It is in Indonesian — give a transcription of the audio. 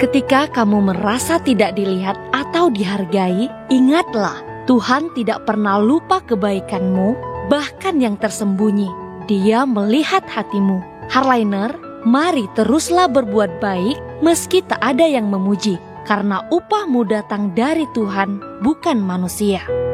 Ketika kamu merasa tidak dilihat atau dihargai, ingatlah Tuhan tidak pernah lupa kebaikanmu, bahkan yang tersembunyi. Dia melihat hatimu. Harliner, mari teruslah berbuat baik meski tak ada yang memuji, karena upahmu datang dari Tuhan, bukan manusia.